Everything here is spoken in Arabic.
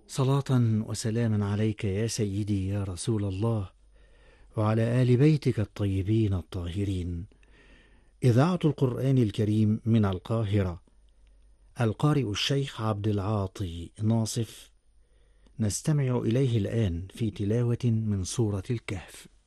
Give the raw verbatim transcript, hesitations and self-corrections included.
صلاة وسلاما عليك يا سيدي يا رسول الله، وعلى آل بيتك الطيبين الطاهرين. إذاعة القرآن الكريم من القاهرة، القارئ الشيخ عبد العاطي ناصف، نستمع إليه الآن في تلاوة من سورة الكهف.